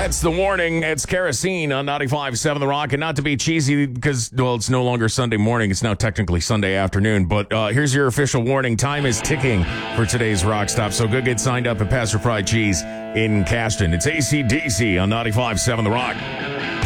That's the warning. It's Kerosene on 95.7 The Rock. And not to be cheesy because, well, it's no longer Sunday morning. It's now technically Sunday afternoon. But here's your official warning. Time is ticking for today's Rock Stop. So go get signed up at Pastor Fried Cheese in Caston. It's AC/DC on 95.7 The Rock.